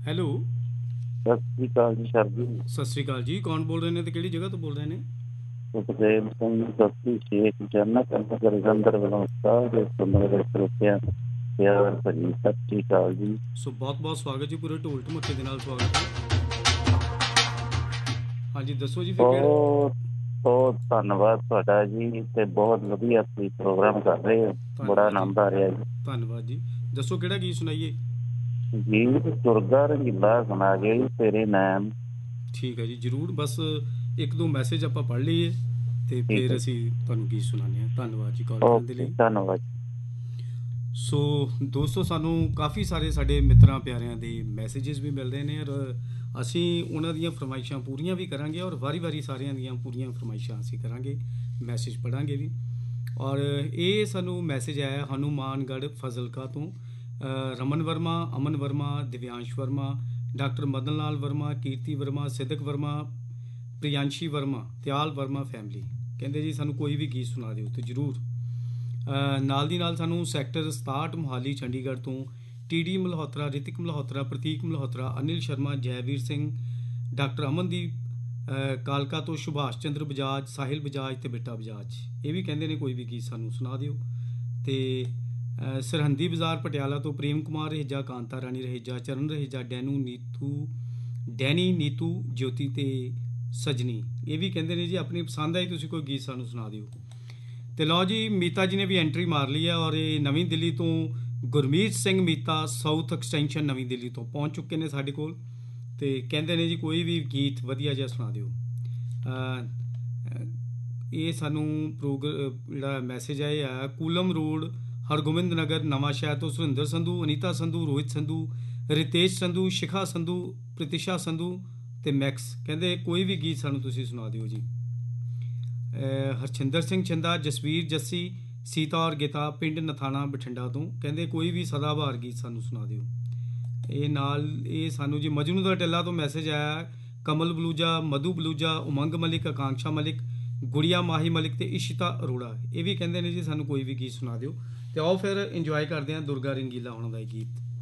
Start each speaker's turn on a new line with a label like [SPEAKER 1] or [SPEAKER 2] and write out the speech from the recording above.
[SPEAKER 1] Hello.
[SPEAKER 2] Sat Sri ਅਕਾਲ ਜੀ sir ਜੀ।
[SPEAKER 1] ਸਤਿ ਸ਼੍ਰੀ ਅਕਾਲ ਜੀ, ਕੌਣ ਬੋਲ ਰਹੇ ਨੇ ਤੇ ਕਿਹੜੀ ਜਗ੍ਹਾ ਤੋਂ ਬੋਲ ਰਹੇ ਨੇ?
[SPEAKER 2] ਸੁਖਦੇਵ ਸਿੰਘ ਸਤਿ ਸ਼ੇਖ ਜਨਤ ਅੰਦਰ ਜਲੰਧਰ ਵੱਲੋਂ ਸਾਰੇ ਸੁਣਨ ਦੇ ਸਰੋਤਿਆਂ ਪਿਆਰ ਭਰੀ ਸਤਿ ਸ਼੍ਰੀ ਅਕਾਲ ਜੀ।
[SPEAKER 1] ਸੋ ਬਹੁਤ ਬਹੁਤ ਸਵਾਗਤ ਜੀ, ਪੂਰੇ ਢੋਲ ਢਮੱਕੇ ਦੇ ਨਾਲ ਸਵਾਗਤ ਹੈ। ਹਾਂਜੀ ਦੱਸੋ ਜੀ ਫਿਰ ਕਿਹੜਾ।
[SPEAKER 2] ਬਹੁਤ ਬਹੁਤ ਧੰਨਵਾਦ ਤੁਹਾਡਾ ਜੀ, ਤੇ ਬਹੁਤ ਵਧੀਆ ਤੁਸੀਂ ਪ੍ਰੋਗਰਾਮ ਕਰ ਰਹੇ ਹੋ, ਬੜਾ
[SPEAKER 1] ਧੰਨਵਾਦ ਜੀ।
[SPEAKER 2] ਆਨੰਦ ਆ ਰਿਹਾ ਜੀ।
[SPEAKER 1] ਧੰਨਵਾਦ ਜੀ। ਦੱਸੋ ਕਿਹੜਾ ਗੀਤ ਸੁਣਾਈਏ?
[SPEAKER 2] ਗੀਤ ਦੁਰਗਾ ਰੰਗੀਲਾ ਸੁਣਾ ਗਏ ਜੀ, ਤੇਰੇ ਨਾਮ।
[SPEAKER 1] ਠੀਕ ਹੈ ਜੀ, ਜ਼ਰੂਰ। ਬਸ ਇੱਕ ਦੋ ਮੈਸੇਜ ਆਪਾਂ ਪੜ੍ਹ ਲਈਏ ਤੇ
[SPEAKER 2] ਠੀਕ
[SPEAKER 1] ਫਿਰ
[SPEAKER 2] ਹੈ,
[SPEAKER 1] ਅਸੀਂ ਤੁਹਾਨੂੰ ਗੀਤ ਸੁਣਾਉਂਦੇ ਹਾਂ। ਧੰਨਵਾਦ ਜੀ ਕਾਲ ਕਰਨ ਦੇ
[SPEAKER 2] ਓਕੇ
[SPEAKER 1] ਲਈ।
[SPEAKER 2] ਧੰਨਵਾਦ।
[SPEAKER 1] ਸੋ ਦੋਸਤੋ, ਸਾਨੂੰ ਕਾਫੀ ਸਾਰੇ ਸਾਡੇ ਮਿੱਤਰਾਂ ਪਿਆਰਿਆਂ ਦੇ ਮੈਸੇजेस ਵੀ ਮਿਲਦੇ ਨੇ, ਔਰ ਅਸੀਂ ਉਹਨਾਂ ਦੀਆਂ ਫਰਮਾਇਸ਼ਾਂ ਪੂਰੀਆਂ ਵੀ ਕਰਾਂਗੇ, ਔਰ ਵਾਰੀ-ਵਾਰੀ ਸਾਰਿਆਂ ਦੀਆਂ ਪੂਰੀਆਂ ਫਰਮਾਇਸ਼ਾਂ ਅਸੀਂ ਕਰਾਂਗੇ, ਮੈਸੇਜ ਪੜ੍ਹਾਂਗੇ ਵੀ। ਔਰ ਇਹ ਸਾਨੂੰ ਮੈਸੇਜ ਆਇਆ ਹਨੂੰਮਾਨਗੜ੍ਹ ਫਜ਼ਲਕਾ ਤੋਂ। ਰਮਨ ਵਰਮਾ, ਅਮਨ ਵਰਮਾ, ਦਿਵਿਆਂਸ਼ ਵਰਮਾ, ਡਾਕਟਰ ਮਦਨ ਲਾਲ ਵਰਮਾ, ਕੀਰਤੀ ਵਰਮਾ, ਸਿਦਕ ਵਰਮਾ, ਪ੍ਰਿयांशी ਵਰਮਾ, ਤਿਆਲ ਵਰਮਾ ਫੈਮਿਲੀ ਕਹਿੰਦੇ ਜੀ ਸਾਨੂੰ ਕੋਈ ਵੀ ਗੀਤ ਸੁਣਾ ਦਿਓ। ਤੇ ਜ਼ਰੂਰ ਨਾਲ ਦੀ ਨਾਲ ਸਾਨੂੰ ਸੈਕਟਰ 67 ਮੋਹਾਲੀ ਚੰਡੀਗੜ੍ਹ ਤੋਂ TD ਮਲਹੋਤਰਾ, ਰਿਤਿਕ ਮਲਹੋਤਰਾ, ਪ੍ਰਤੀਕ ਮਲਹੋਤਰਾ, ਅਨਿਲ ਸ਼ਰਮਾ, ਜੈਵੀਰ ਸਿੰਘ, ਡਾਕਟਰ ਅਮਨਦੀਪ ਕਾਲਕਾ ਤੋਂ, ਸੁਭਾਸ਼ ਚੰਦਰ ਬਜਾਜ, ਸਾਹਿਲ ਬਜਾਜ ਤੇ ਬਿੱਟਾ ਬਜਾਜ, ਇਹ ਵੀ ਕਹਿੰਦੇ ਨੇ ਕੋਈ ਵੀ ਗੀਤ ਸਾਨੂੰ ਸੁਣਾ ਦਿਓ। ਤੇ ਸਰਹੰਦੀ ਬਾਜ਼ਾਰ ਪਟਿਆਲਾ ਤੋਂ ਪ੍ਰੇਮ ਕੁਮਾਰ ਰਹੇਜਾ, ਕਾਂਤਾ ਰਾਣੀ ਰਹੇਜਾ, ਚਰਨ ਰਹੇਜਾ, ਡੈਨੀ ਨੀਤੂ ਜੋਤੀ ਤੇ ਸਜਨੀ, ਇਹ ਵੀ ਕਹਿੰਦੇ ਨੇ ਜੀ ਆਪਣੀ ਪਸੰਦ ਆਈ ਤੁਸੀਂ ਕੋਈ ਗੀਤ ਸਾਨੂੰ ਸੁਣਾ ਦਿਓ। ਤੇ ਲਓ ਜੀ, ਮੀਤਾ ਜੀ ਨੇ ਵੀ ਐਂਟਰੀ ਮਾਰ ਲਈ ਹੈ, ਔਰ ਇਹ ਨਵੀਂ ਦਿੱਲੀ ਤੋਂ ਗੁਰਮੀਤ ਸਿੰਘ ਮੀਤਾ ਸਾਊਥ ਐਕਸਟੈਂਸ਼ਨ ਨਵੀਂ ਦਿੱਲੀ ਤੋਂ ਪਹੁੰਚ ਚੁੱਕੇ ਨੇ ਸਾਡੇ ਕੋਲ, ਤੇ ਕਹਿੰਦੇ ਨੇ ਜੀ ਕੋਈ ਵੀ ਗੀਤ ਵਧੀਆ ਜਿਹਾ ਸੁਣਾ ਦਿਓ। ਇਹ ਸਾਨੂੰ ਜਿਹੜਾ ਮੈਸੇਜ ਆਇਆ ਹੈ ਕੂਲਮ ਰੋਡ, ਹਰਗੋਬਿੰਦ ਨਗਰ, ਨਵਾਂ ਸ਼ਹਿਰ ਤੋਂ ਸੁਰਿੰਦਰ ਸੰਧੂ, ਅਨੀਤਾ ਸੰਧੂ, ਰੋਹਿਤ ਸੰਧੂ, ਰਿਤੇਸ਼ ਸੰਧੂ, ਸ਼ਿਖਾ ਸੰਧੂ, ਪ੍ਰੀਤਿਸ਼ਾ ਸੰਧੂ ਤੇ ਮੈਕਸ, ਕਹਿੰਦੇ ਕੋਈ ਵੀ ਗੀਤ ਸਾਨੂੰ ਤੁਸੀਂ ਸੁਣਾ ਦਿਓ ਜੀ। ਹਰਛਿੰਦਰ ਸਿੰਘ ਚੰਦਾ, ਜਸਵੀਰ ਜੱਸੀ, ਸੀਤਾ ਔਰ ਗੀਤਾ, ਪਿੰਡ ਨਥਾਣਾ ਬਠਿੰਡਾ ਤੋਂ, ਕਹਿੰਦੇ ਕੋਈ ਵੀ ਸਦਾਬਹਾਰ ਗੀਤ ਸਾਨੂੰ ਸੁਣਾ ਦਿਓ। ਇਹ ਨਾਲ ਇਹ ਸਾਨੂੰ ਜੀ ਮਜਨੂ ਦਾ ਟਿੱਲਾ ਤੋਂ ਮੈਸੇਜ ਆਇਆ, ਕਮਲ ਬਲੂਜਾ, ਮਧੂ ਬਲੂਜਾ, ਉਮੰਗ ਮਲਿਕ, ਆਕਾਂक्षा ਮਲਿਕ, ਗੁੜੀਆ ਮਾਹੀ ਮਲਿਕ ਤੇ ਇਸ਼ਿਤਾ ਅਰੋੜਾ, ਇਹ ਵੀ ਕਹਿੰਦੇ ਨੇ ਜੀ ਸਾਨੂੰ ਕੋਈ ਵੀ ਗੀਤ ਸੁਣਾ ਦਿਓ। ਤੇ ਆਓ ਫਿਰ ਇੰਜੋਏ ਕਰਦੇ ਹਾਂ ਦੁਰਗਾ ਰੰਗੀਲਾ ਹੋਣਾ ਦਾ ਇਹ ਗੀਤ।